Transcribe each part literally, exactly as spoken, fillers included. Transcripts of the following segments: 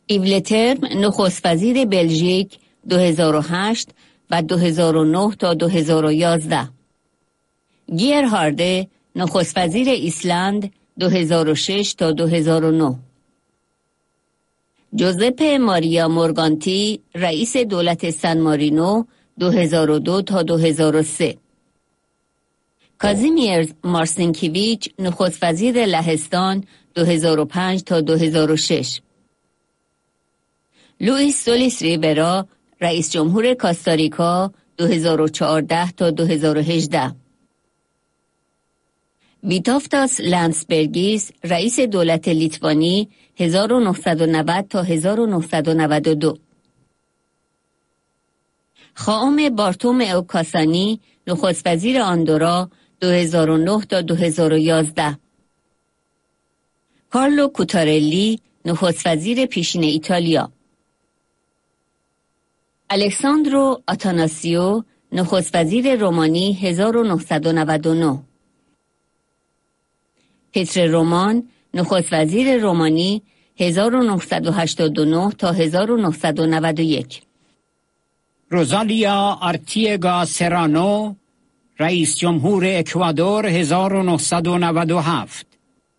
ایولترم نخست وزیر بلژیک دو هزار و هشت و دو هزار و نه تا دو هزار و یازده. گیرهارده نخست وزیر ایسلند دو هزار و شش تا دو هزار و نه. جوزپه ماریا مورگانتی رئیس دولت سن مارینو دو هزار و دو تا دو هزار و سه. کازیمیر مارسینکیویچ نخست وزیر لهستان دو هزار و پنج تا دو هزار و شش. لوئیس سولیس ریبرا رئیس جمهور کاستاریکا دو هزار و چهارده تا دو هزار و هجده. ویتافتاس لندسبرگیس رئیس دولت لیتوانی هزار و نهصد و نود تا هزار و نهصد و نود و دو. خائم بارتوم اوکاسانی نخست وزیر آندورا دو هزار و نه تا دو هزار و یازده. کارلو کوتارلی نخست وزیر پیشین ایتالیا. الکساندرو آتاناسیو نخست وزیر رومانی هزار و نهصد و نود و نه. پتر رومان نخست وزیر رومانی هزار و نهصد و هشتاد و نه تا هزار و نهصد و نود و یک. روزالیا آرتیگا سرانو رئیس جمهور اکوادور هزار و نهصد و نود و هفت.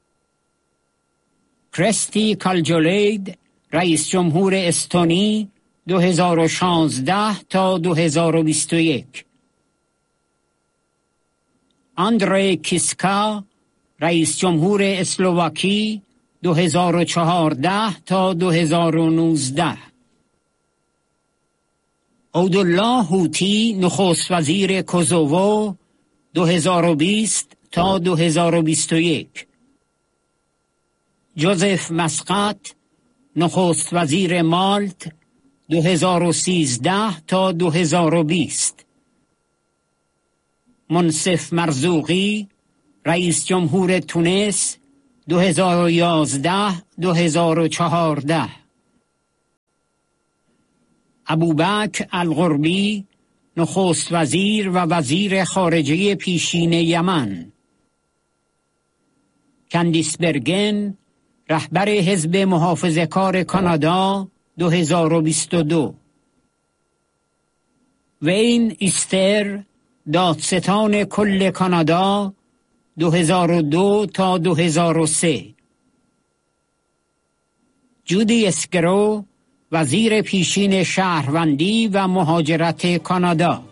کرستی کالجولید رئیس جمهور استونی دو هزار و شانزده تا دو هزار و بیست و یک. اندری کیسکا رئیس جمهور اسلواکی دو هزار و چهارده تا دو هزار و نوزده. عبدالله هوتی نخست وزیر کوزوو دو هزار و بیست تا دو هزار و بیست و یک. جوزف مسقط نخست وزیر مالت دو هزار و سیزده تا دو هزار و بیست. منصف مرزوقی رئیس جمهور تونس دو هزار و یازده تا دو هزار و چهارده. ابوبکر القربی نخست وزیر و وزیر خارجه پیشین یمن. کندیس برگن رهبر حزب محافظه‌کار کانادا دو هزار و بیست و دو. وین ایستر دادستان کل کانادا دو هزار و دو تا دو هزار و سه. جودی اسکرو وزیر پیشین شهروندی و مهاجرت کانادا.